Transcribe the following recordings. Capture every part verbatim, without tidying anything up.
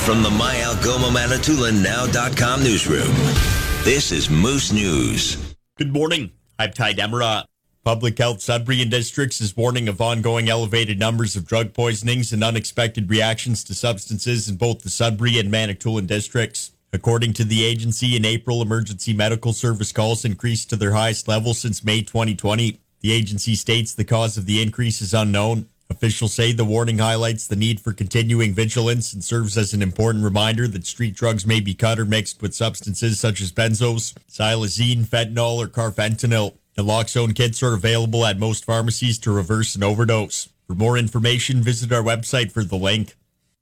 from the My Algoma Manitoulin Now dot com newsroom, this is Moose News. Good morning. I'm Ty Demera. Public Health Sudbury and Districts is warning of ongoing elevated numbers of drug poisonings and unexpected reactions to substances in both the Sudbury and Manitoulin districts. According to the agency, in April, emergency medical service calls increased to their highest level since May twenty twenty. The agency states the cause of the increase is unknown. Officials say the warning highlights the need for continuing vigilance and serves as an important reminder that street drugs may be cut or mixed with substances such as benzos, xylazine, fentanyl, or carfentanil. Naloxone kits are available at most pharmacies to reverse an overdose. For more information, visit our website for the link.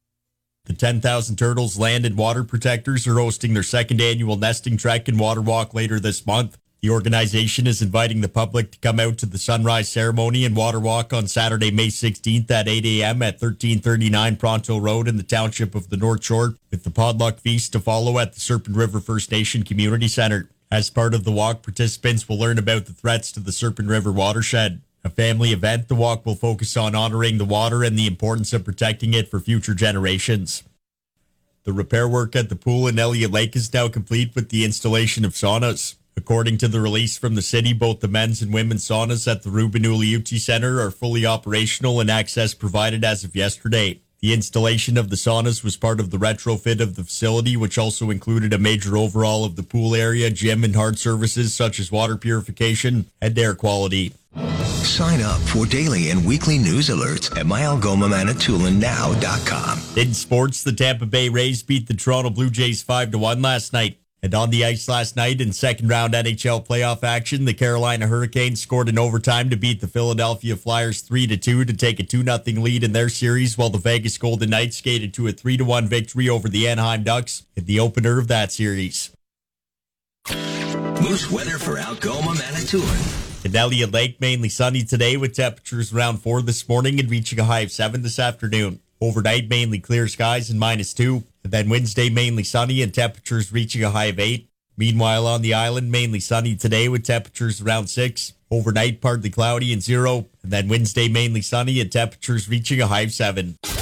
The ten thousand Turtles Land and Water Protectors are hosting their second annual nesting trek and water walk later this month. The organization is inviting the public to come out to the sunrise ceremony and water walk on Saturday, May sixteenth at eight a.m. at thirteen thirty-nine Pronto Road in the township of the North Shore, with the potluck feast to follow at the Serpent River First Nation Community Center. As part of the walk, participants will learn about the threats to the Serpent River watershed. A family event, the walk will focus on honoring the water and the importance of protecting it for future generations. The repair work at the pool in Elliott Lake is now complete with the installation of saunas. According to the release from the city, both the men's and women's saunas at the Ruben Uliuti Center are fully operational and access provided as of yesterday. The installation of the saunas was part of the retrofit of the facility, which also included a major overhaul of the pool area, gym, and hard services such as water purification and air quality. Sign up for daily and weekly news alerts at My Algoma Manitoulin Now dot com. In sports, the Tampa Bay Rays beat the Toronto Blue Jays five to one last night. And on the ice last night in second round N H L playoff action, the Carolina Hurricanes scored in overtime to beat the Philadelphia Flyers three to two to take a two nothing lead in their series, while the Vegas Golden Knights skated to a three to one victory over the Anaheim Ducks in the opener of that series. Moose weather for Algoma Manitoulin. In Elliott Lake, mainly sunny today with temperatures around four this morning and reaching a high of seven this afternoon. Overnight, mainly clear skies and minus two. And then Wednesday, mainly sunny and temperatures reaching a high of eight. Meanwhile, on the island, mainly sunny today with temperatures around six. Overnight, partly cloudy and zero. And then Wednesday, mainly sunny and temperatures reaching a high of seven.